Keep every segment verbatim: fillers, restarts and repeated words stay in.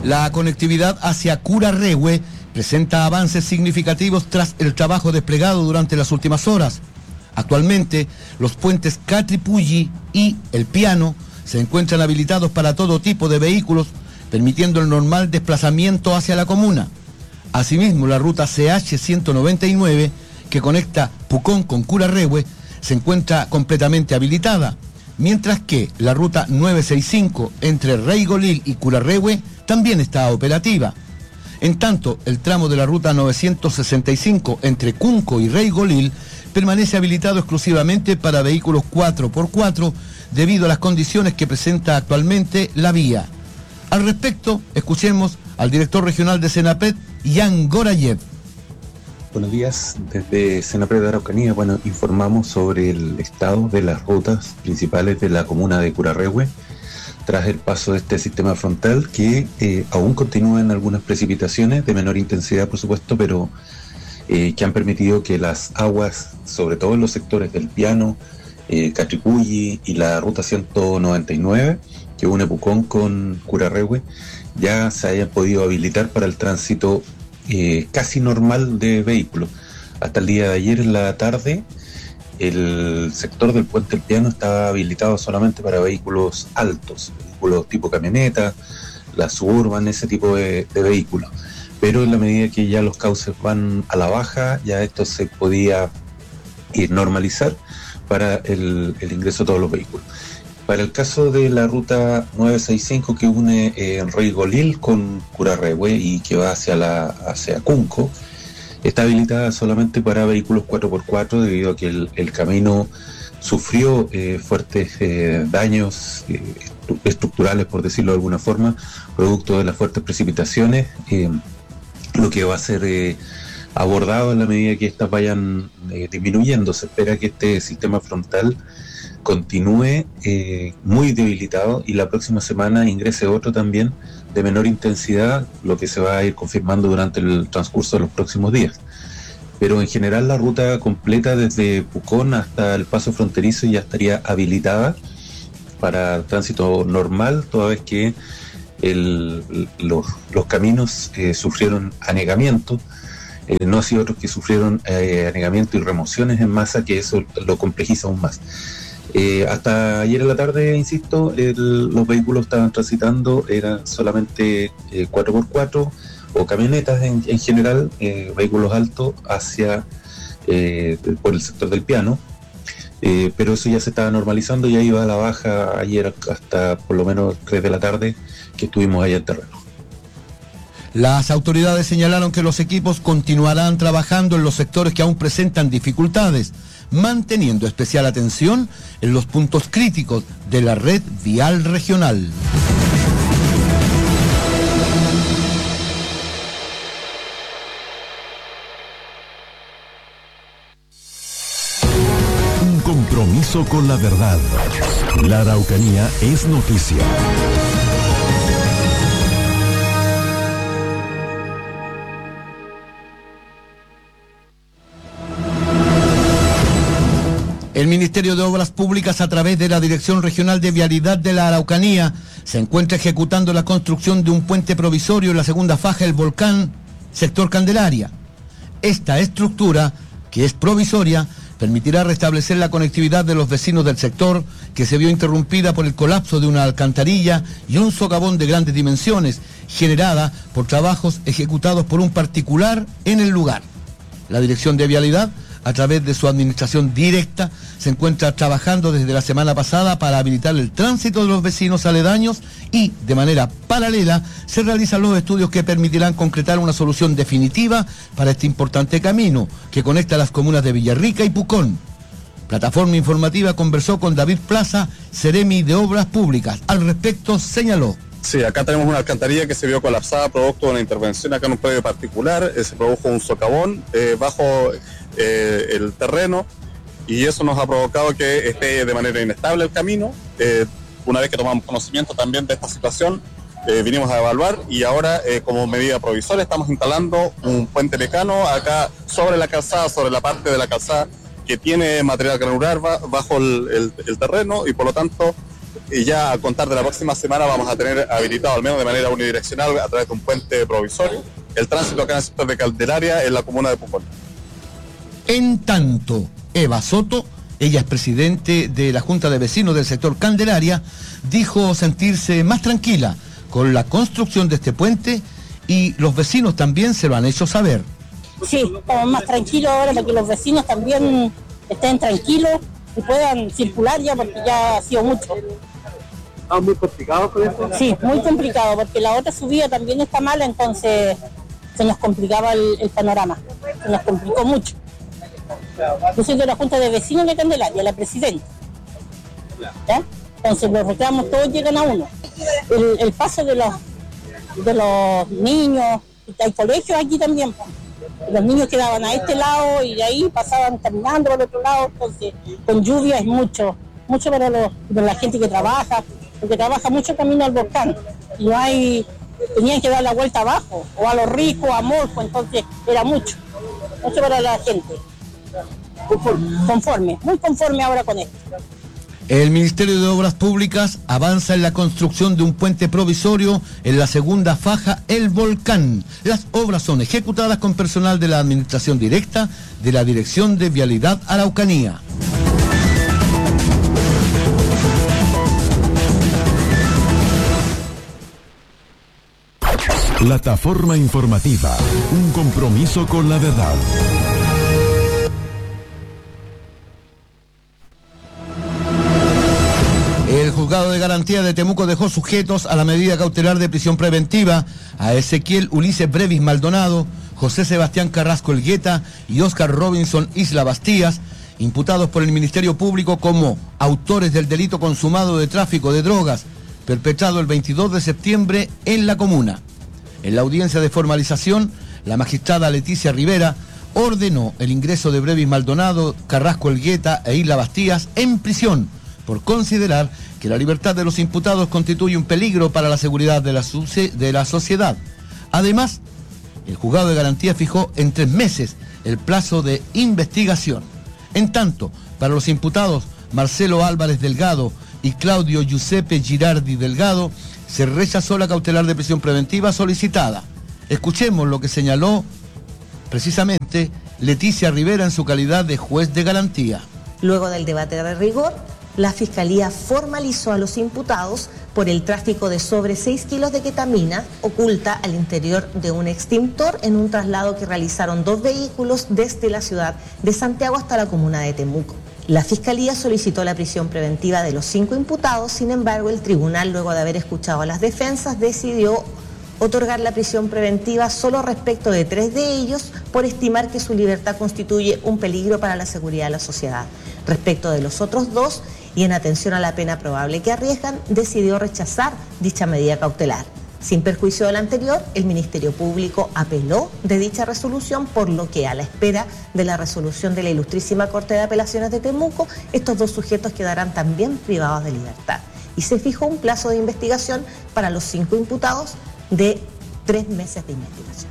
La conectividad hacia Curarrehue presenta avances significativos tras el trabajo desplegado durante las últimas horas. Actualmente, los puentes Catripulli y El Piano se encuentran habilitados para todo tipo de vehículos, permitiendo el normal desplazamiento hacia la comuna. Asimismo, la ruta C H ciento noventa y nueve, que conecta Pucón con Curarrehue, se encuentra completamente habilitada, mientras que la ruta novecientos sesenta y cinco entre Reigolil y Curarrehue también está operativa. En tanto, el tramo de la ruta novecientos sesenta y cinco entre Cunco y Reigolil permanece habilitado exclusivamente para vehículos cuatro por cuatro debido a las condiciones que presenta actualmente la vía. Al respecto, escuchemos al director regional de Senapred, Jan Gorayev. Buenos días, desde Senapred de Araucanía, bueno, informamos sobre el estado de las rutas principales de la comuna de Curarrehue tras el paso de este sistema frontal que eh, aún continúan algunas precipitaciones de menor intensidad, por supuesto, pero eh, que han permitido que las aguas, sobre todo en los sectores del Piano, eh, Catripulli y la ruta ciento noventa y nueve, que une Pucón con Curarrehue, ya se hayan podido habilitar para el tránsito eh, casi normal de vehículos. Hasta el día de ayer en la tarde, el sector del Puente El Piano estaba habilitado solamente para vehículos altos, vehículos tipo camioneta, la Suburban, ese tipo de, de vehículos. Pero en la medida que ya los cauces van a la baja, ya esto se podía ir normalizar para el, el ingreso de todos los vehículos. Para el caso de la ruta novecientos sesenta y cinco que une eh, Reigolil con Curarrehue y que va hacia, la, hacia Cunco, está habilitada solamente para vehículos cuatro por cuatro debido a que el, el camino sufrió eh, fuertes eh, daños eh, estructurales, por decirlo de alguna forma, producto de las fuertes precipitaciones, eh, lo que va a ser eh, abordado en la medida que estas vayan eh, disminuyendo. Se espera que este sistema frontal continúe eh, muy debilitado y la próxima semana ingrese otro también de menor intensidad, lo que se va a ir confirmando durante el transcurso de los próximos días. Pero en general la ruta completa desde Pucón hasta el paso fronterizo ya estaría habilitada para tránsito normal, toda vez que el, los, los caminos eh, sufrieron anegamiento, eh, no así otros que sufrieron eh, anegamiento y remociones en masa, que eso lo complejiza aún más. Eh, hasta ayer en la tarde, insisto, el, los vehículos estaban transitando, eran solamente eh, cuatro por cuatro o camionetas en, en general, eh, vehículos altos hacia eh, por el sector del Piano, eh, pero eso ya se estaba normalizando, ya iba a la baja ayer hasta por lo menos tres de la tarde que estuvimos allá en terreno. Las autoridades señalaron que los equipos continuarán trabajando en los sectores que aún presentan dificultades, manteniendo especial atención en los puntos críticos de la red vial regional. Un compromiso con la verdad. La Araucanía es noticia. El Ministerio de Obras Públicas, a través de la Dirección Regional de Vialidad de la Araucanía, se encuentra ejecutando la construcción de un puente provisorio en la segunda faja del Volcán, sector Candelaria. Esta estructura, que es provisoria, permitirá restablecer la conectividad de los vecinos del sector, que se vio interrumpida por el colapso de una alcantarilla y un socavón de grandes dimensiones, generada por trabajos ejecutados por un particular en el lugar. La Dirección de Vialidad, a través de su administración directa, se encuentra trabajando desde la semana pasada para habilitar el tránsito de los vecinos aledaños y, de manera paralela, se realizan los estudios que permitirán concretar una solución definitiva para este importante camino que conecta las comunas de Villarrica y Pucón. Plataforma Informativa conversó con David Plaza, Seremi de Obras Públicas. Al respecto, señaló: Sí, acá tenemos una alcantarilla que se vio colapsada producto de una intervención acá en un predio particular, eh, se produjo un socavón eh, bajo eh, el terreno y eso nos ha provocado que esté de manera inestable el camino. Eh, una vez que tomamos conocimiento también de esta situación, eh, vinimos a evaluar y ahora eh, como medida provisoria estamos instalando un puente mecano acá sobre la calzada, sobre la parte de la calzada que tiene material granular bajo el, el, el terreno y por lo tanto y ya a contar de la próxima semana vamos a tener habilitado, al menos de manera unidireccional, a través de un puente provisorio, el tránsito acá en el sector de Candelaria, en la comuna de Pucón. En tanto, Eva Soto, ella es presidente de la Junta de Vecinos del sector Candelaria, dijo sentirse más tranquila con la construcción de este puente y los vecinos también se lo han hecho saber. Sí, estamos más tranquilos ahora para que los vecinos también estén tranquilos y puedan circular ya, porque ya ha sido mucho. ¿Ah, muy complicado con esto? Sí, muy complicado, porque la otra subida también está mala, entonces se nos complicaba el, el panorama, se nos complicó mucho. Yo soy de la Junta de Vecinos de Candelaria, la presidenta. ¿Ya? Entonces los reclamos todos llegan a uno. El, el paso de los, de los niños, hay colegios aquí también. Los niños quedaban a este lado y de ahí pasaban caminando al otro lado, entonces con lluvia es mucho, mucho para, los, para la gente que trabaja, porque trabaja mucho camino al volcán. Y no hay, tenían que dar la vuelta abajo, o a los ricos, a Morfo, entonces era mucho, mucho para la gente. Conforme. conforme, muy conforme ahora con esto. El Ministerio de Obras Públicas avanza en la construcción de un puente provisorio en la segunda faja El Volcán. Las obras son ejecutadas con personal de la Administración Directa de la Dirección de Vialidad Araucanía. Plataforma informativa, un compromiso con la verdad. El juzgado de garantía de Temuco dejó sujetos a la medida cautelar de prisión preventiva a Ezequiel Ulises Brevis Maldonado, José Sebastián Carrasco Elgueta y Óscar Robinson Isla Bastías, imputados por el Ministerio Público como autores del delito consumado de tráfico de drogas, perpetrado el veintidós de septiembre en la comuna. En la audiencia de formalización, la magistrada Leticia Rivera ordenó el ingreso de Brevis Maldonado, Carrasco Elgueta e Isla Bastías en prisión, por considerar que la libertad de los imputados constituye un peligro para la seguridad de la, de la sociedad. Además, el juzgado de garantía fijó en tres meses el plazo de investigación. En tanto, para los imputados Marcelo Álvarez Delgado y Claudio Giuseppe Girardi Delgado, se rechazó la cautelar de prisión preventiva solicitada. Escuchemos lo que señaló precisamente Leticia Rivera en su calidad de juez de garantía. Luego del debate de rigor, la Fiscalía formalizó a los imputados por el tráfico de sobre seis kilos de ketamina oculta al interior de un extintor en un traslado que realizaron dos vehículos desde la ciudad de Santiago hasta la comuna de Temuco. La Fiscalía solicitó la prisión preventiva de los cinco imputados, sin embargo, el tribunal, luego de haber escuchado a las defensas, decidió otorgar la prisión preventiva solo respecto de tres de ellos por estimar que su libertad constituye un peligro para la seguridad de la sociedad. Respecto de los otros dos, y en atención a la pena probable que arriesgan, decidió rechazar dicha medida cautelar. Sin perjuicio del anterior, el Ministerio Público apeló de dicha resolución, por lo que, a la espera de la resolución de la Ilustrísima Corte de Apelaciones de Temuco, estos dos sujetos quedarán también privados de libertad. Y se fijó un plazo de investigación para los cinco imputados de tres meses de investigación.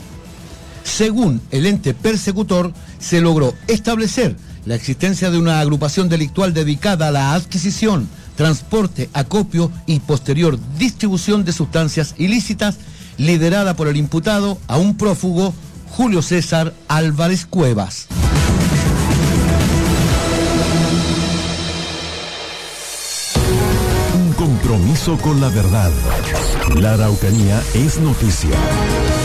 Según el ente persecutor, se logró establecer la existencia de una agrupación delictual dedicada a la adquisición, transporte, acopio y posterior distribución de sustancias ilícitas, liderada por el imputado a un prófugo, Julio César Álvarez Cuevas. Un compromiso con la verdad. La Araucanía es noticia.